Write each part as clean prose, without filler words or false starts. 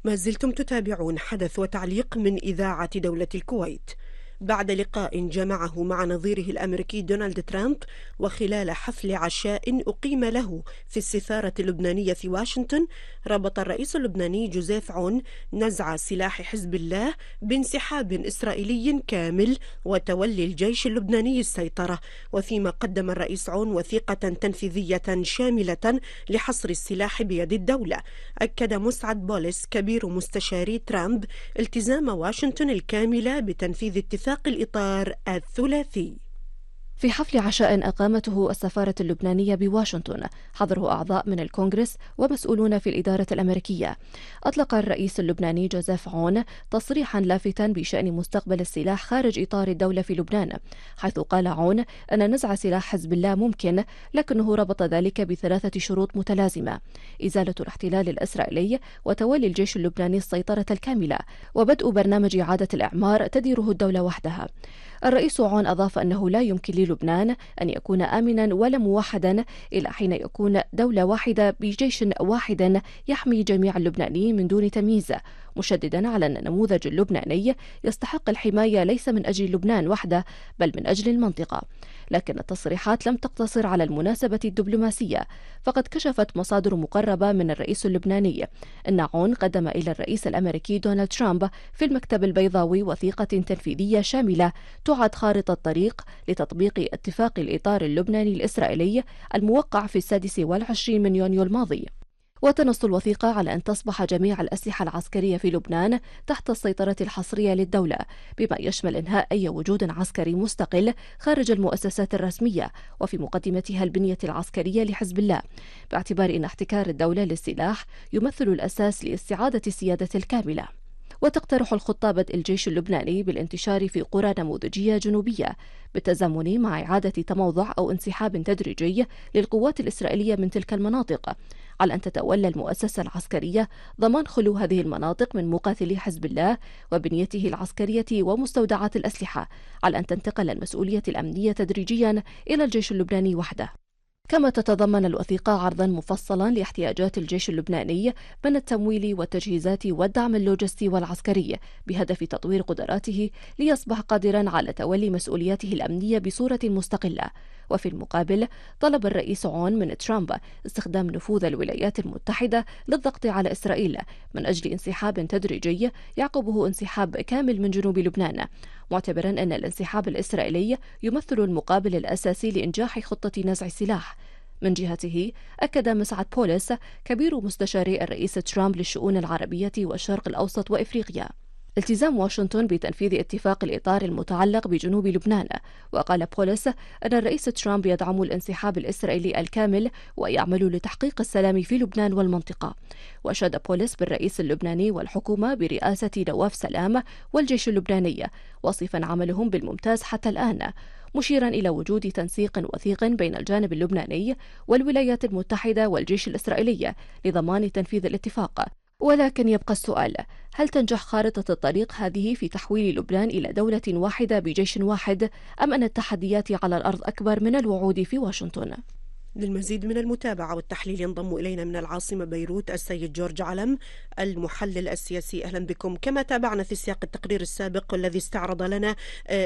ما زلتم تتابعون حدث وتعليق من إذاعة دولة الكويت. بعد لقاء جمعه مع نظيره الأمريكي دونالد ترامب، وخلال حفل عشاء أقيم له في السفارة اللبنانية في واشنطن، ربط الرئيس اللبناني جوزيف عون نزع سلاح حزب الله بانسحاب إسرائيلي كامل وتولي الجيش اللبناني السيطرة. وفيما قدم الرئيس عون وثيقة تنفيذية شاملة لحصر السلاح بيد الدولة، أكد مسعد بوليس كبير مستشاري ترامب التزام واشنطن الكامل بتنفيذ اتفاق الإطار الثلاثي. في حفل عشاء أقامته السفارة اللبنانية بواشنطن حضره أعضاء من الكونغرس ومسؤولون في الإدارة الأمريكية، أطلق الرئيس اللبناني جوزيف عون تصريحا لافتا بشأن مستقبل السلاح خارج إطار الدولة في لبنان، حيث قال عون أن نزع سلاح حزب الله ممكن، لكنه ربط ذلك بثلاثة شروط متلازمة: إزالة الاحتلال الإسرائيلي، وتولي الجيش اللبناني السيطرة الكاملة، وبدء برنامج إعادة الإعمار تديره الدولة وحدها. الرئيس عون أضاف أنه لا يمكن للبنان أن يكون آمنا ولا موحدا إلى حين يكون دولة واحدة بجيش واحد يحمي جميع اللبنانيين من دون تمييز، مشددا على أن النموذج اللبناني يستحق الحماية ليس من أجل لبنان وحده بل من أجل المنطقة. لكن التصريحات لم تقتصر على المناسبة الدبلوماسية، فقد كشفت مصادر مقربة من الرئيس اللبناني أن عون قدم إلى الرئيس الأمريكي دونالد ترامب في المكتب البيضاوي وثيقة تنفيذية شاملة تعد خارطة طريق لتطبيق اتفاق الإطار اللبناني الإسرائيلي الموقع في 26 من يونيو الماضي. وتنص الوثيقة على أن تصبح جميع الأسلحة العسكرية في لبنان تحت السيطرة الحصرية للدولة، بما يشمل إنهاء أي وجود عسكري مستقل خارج المؤسسات الرسمية، وفي مقدمتها البنية العسكرية لحزب الله، باعتبار أن احتكار الدولة للسلاح يمثل الأساس لاستعادة السيادة الكاملة. وتقترح الخطة بدء الجيش اللبناني بالانتشار في قرى نموذجية جنوبية بالتزامن مع إعادة تموضع أو انسحاب تدريجي للقوات الإسرائيلية من تلك المناطق، على أن تتولى المؤسسة العسكرية ضمان خلو هذه المناطق من مقاتلي حزب الله وبنيته العسكرية ومستودعات الأسلحة، على أن تنتقل المسؤولية الأمنية تدريجيا إلى الجيش اللبناني وحده. كما تتضمن الوثيقة عرضا مفصلا لاحتياجات الجيش اللبناني من التمويل والتجهيزات والدعم اللوجستي والعسكري، بهدف تطوير قدراته ليصبح قادرا على تولي مسؤولياته الأمنية بصورة مستقلة. وفي المقابل طلب الرئيس عون من ترامب استخدام نفوذ الولايات المتحدة للضغط على إسرائيل من أجل انسحاب تدريجي يعقبه انسحاب كامل من جنوب لبنان، معتبرا أن الانسحاب الإسرائيلي يمثل المقابل الأساسي لإنجاح خطة نزع السلاح. من جهته أكد مسعد بوليس كبير مستشاري الرئيس ترامب للشؤون العربية والشرق الأوسط وإفريقيا التزام واشنطن بتنفيذ اتفاق الإطار المتعلق بجنوب لبنان. وقال بوليس أن الرئيس ترامب يدعم الانسحاب الإسرائيلي الكامل ويعمل لتحقيق السلام في لبنان والمنطقة. وأشاد بوليس بالرئيس اللبناني والحكومة برئاسة نواف سلام والجيش اللبناني، وصفا عملهم بالممتاز حتى الآن، مشيرا إلى وجود تنسيق وثيق بين الجانب اللبناني والولايات المتحدة والجيش الإسرائيلي لضمان تنفيذ الاتفاق. ولكن يبقى السؤال: هل تنجح خارطة الطريق هذه في تحويل لبنان إلى دولة واحدة بجيش واحد، أم أن التحديات على الأرض أكبر من الوعود في واشنطن؟ للمزيد من المتابعة والتحليل ينضم إلينا من العاصمة بيروت السيد جورج علم المحلل السياسي. أهلا بكم. كما تابعنا في سياق التقرير السابق والذي استعرض لنا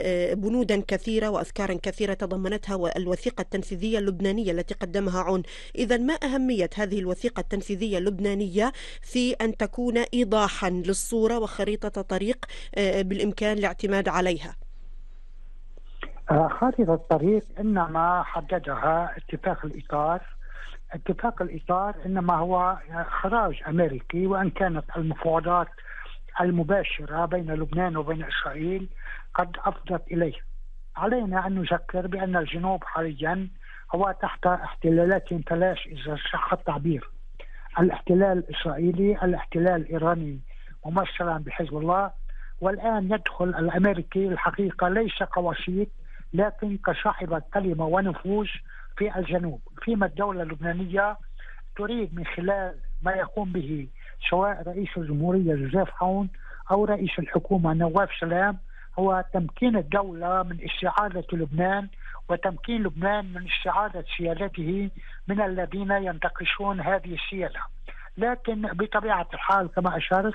بنودا كثيرة وأفكارا كثيرة تضمنتها الوثيقة التنفيذية اللبنانية التي قدمها عون، إذا ما أهمية هذه الوثيقة التنفيذية اللبنانية في أن تكون إيضاحا للصورة وخريطة طريق بالإمكان الاعتماد عليها؟ خارطة الطريق إنما حددها اتفاق الإطار. اتفاق الإطار إنما هو خراج أمريكي، وإن كانت المفاوضات المباشرة بين لبنان وبين إسرائيل قد أفضت إليه. علينا أن نذكر بأن الجنوب حاليا هو تحت احتلالات ثلاث إذا صح التعبير: الاحتلال الإسرائيلي، الاحتلال الإيراني ممثلا بحزب الله، والآن يدخل الأمريكي الحقيقة ليس كوسيط لكن كصاحب كلمة ونفوذ في الجنوب، فيما الدولة اللبنانية تريد من خلال ما يقوم به سواء رئيس الجمهورية جوزيف عون أو رئيس الحكومة نواف سلام هو تمكين الدولة من استعادة لبنان وتمكين لبنان من استعادة سيادته من الذين ينتقصون هذه السيادة. لكن بطبيعة الحال كما أشرت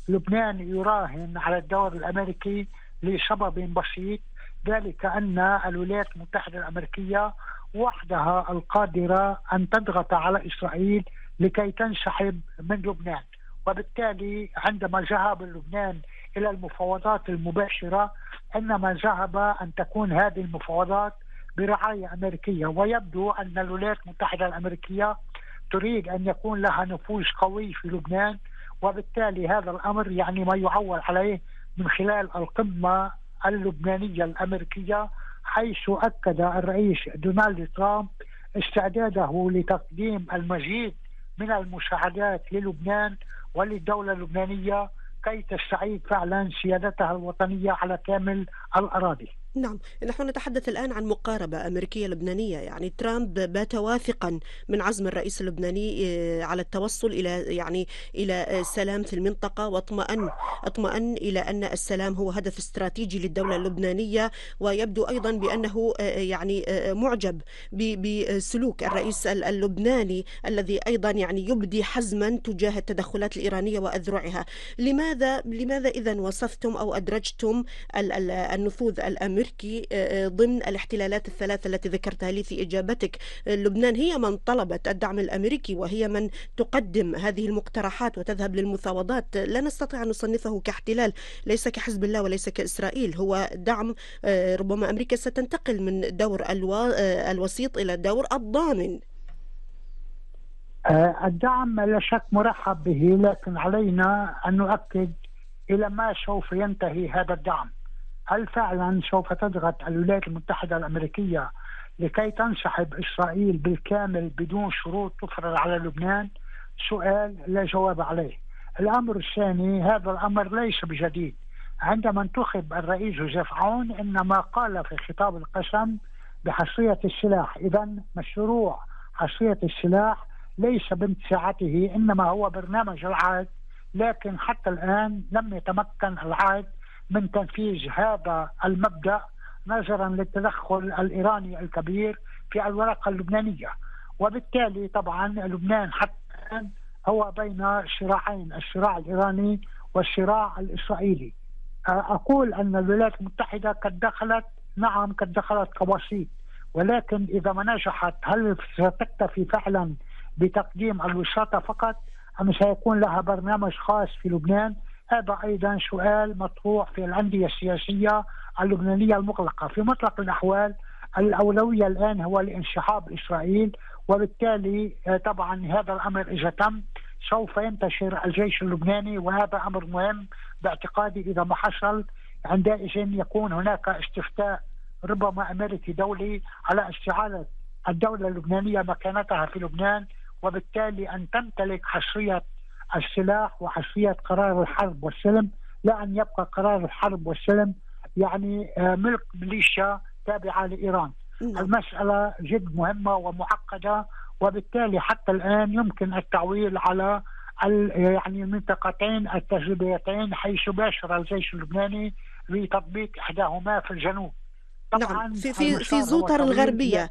لبنان يراهن على الدور الأمريكي لسبب بسيط، ذلك أن الولايات المتحدة الأمريكية وحدها القادرة أن تضغط على إسرائيل لكي تنسحب من لبنان. وبالتالي عندما ذهب لبنان إلى المفاوضات المباشرة إنما ذهب أن تكون هذه المفاوضات برعاية أمريكية، ويبدو أن الولايات المتحدة الأمريكية تريد أن يكون لها نفوذ قوي في لبنان، وبالتالي هذا الأمر يعني ما يعول عليه من خلال القمة اللبنانية الأمريكية، حيث أكد الرئيس دونالد ترامب استعداده لتقديم المزيد من المساعدات للبنان وللدولة اللبنانية كي تستعيد فعلا سيادتها الوطنية على كامل الأراضي. نعم، نحن نتحدث الآن عن مقاربة أمريكية لبنانية، يعني ترامب بات واثقا من عزم الرئيس اللبناني على التوصل إلى سلام في المنطقة، واطمأن إلى أن السلام هو هدف استراتيجي للدولة اللبنانية، ويبدو أيضا بأنه معجب بسلوك الرئيس اللبناني الذي أيضا يبدي حزما تجاه التدخلات الإيرانية وأذرعها. لماذا إذن وصفتم أو أدرجتم النفوذ الأمريكي ضمن الاحتلالات الثلاثة التي ذكرتها لي في إجابتك؟ لبنان هي من طلبت الدعم الأمريكي وهي من تقدم هذه المقترحات وتذهب للمفاوضات. لا نستطيع أن نصنفه كاحتلال، ليس كحزب الله وليس كإسرائيل، هو دعم. ربما أمريكا ستنتقل من دور الوسيط إلى دور الضامن. الدعم لا شك مرحب به، لكن علينا أن نؤكد إلى ما سوف ينتهي هذا الدعم. هل فعلا سوف تضغط الولايات المتحدة الأمريكية لكي تنسحب إسرائيل بالكامل بدون شروط تفرض على لبنان؟ سؤال لا جواب عليه. الأمر الثاني، هذا الأمر ليس بجديد. عندما انتخب الرئيس جوزيف عون إنما قال في خطاب القسم بحصرية السلاح. إذن مشروع حصرية السلاح ليس بامتساعته، إنما هو برنامج العهد، لكن حتى الآن لم يتمكن العهد من تنفيذ هذا المبدأ نظرا للتدخل الإيراني الكبير في الورقة اللبنانية. وبالتالي طبعا لبنان حتى الآن هو بين صراعين، الصراع الإيراني والصراع الإسرائيلي. أقول أن الولايات المتحدة قد دخلت، نعم قد دخلت كوسيط، ولكن إذا ما نجحت هل ستكتفي فعلا بتقديم الوساطة فقط أم سيكون لها برنامج خاص في لبنان؟ هذا أيضا سؤال مطروح في الأندية السياسية اللبنانية المغلقة. في مطلق الأحوال الأولوية الآن هو لانسحاب إسرائيل، وبالتالي طبعا هذا الأمر إذا تم سوف ينتشر الجيش اللبناني، وهذا أمر مهم باعتقادي. إذا ما حصل عندئذ يكون هناك استفتاء ربما أمريكي دولي على استعادة الدولة اللبنانية مكانتها في لبنان، وبالتالي أن تمتلك حصرية السلاح وحصرية قرار الحرب والسلم، لا أن يبقى قرار الحرب والسلم ملك ميليشيا تابعة لإيران. المسألة جد مهمة ومعقدة، وبالتالي حتى الآن يمكن التعويل على المنطقتين التجريبيتين حيث باشر الجيش اللبناني بتطبيق إحداهما في الجنوب. نعم، في زوطر الغربية.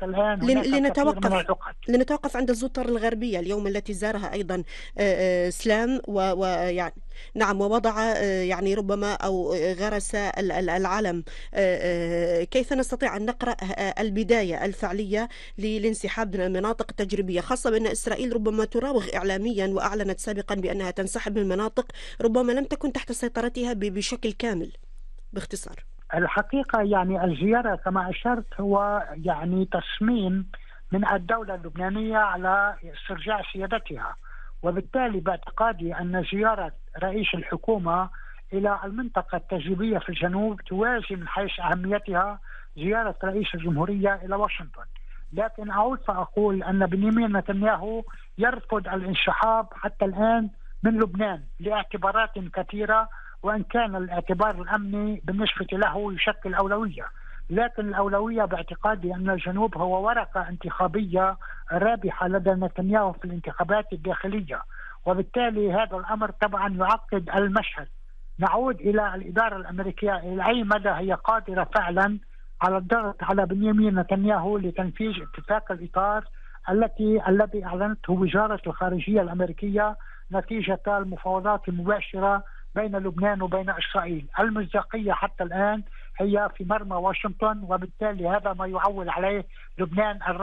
لنتوقف عند زوطر الغربية اليوم التي زارها أيضا سلام نعم، ووضع ربما أو غرس العلم. كيف نستطيع أن نقرأ البداية الفعلية للانسحاب من المناطق التجريبية، خاصة بأن إسرائيل ربما تراوغ إعلاميا وأعلنت سابقا بأنها تنسحب من مناطق ربما لم تكن تحت سيطرتها بشكل كامل؟ باختصار الحقيقة الزيارة كما أشرت هو تصميم من الدولة اللبنانية على استرجاع سيادتها، وبالتالي باعتقادي أن زيارة رئيس الحكومة إلى المنطقة التجريبية في الجنوب توازي من حيث أهميتها زيارة رئيس الجمهورية إلى واشنطن. لكن أعود فأقول أن بنيامين نتنياهو يرفض الانسحاب حتى الآن من لبنان لاعتبارات كثيرة، وإن كان الاعتبار الأمني بالنسبة له يشكل أولوية، لكن الأولوية باعتقادي أن الجنوب هو ورقة انتخابية رابحة لدى نتنياهو في الانتخابات الداخلية، وبالتالي هذا الأمر طبعا يعقد المشهد. نعود إلى الإدارة الأمريكية، إلى أي مدى هي قادرة فعلا على الضغط على بنيامين نتنياهو لتنفيذ اتفاق الإطار الذي أعلنته وزارة الخارجية الأمريكية نتيجة المفاوضات المباشرة بين لبنان وبين إسرائيل. المصداقية حتى الآن هي في مرمى واشنطن، وبالتالي هذا ما يعول عليه لبنان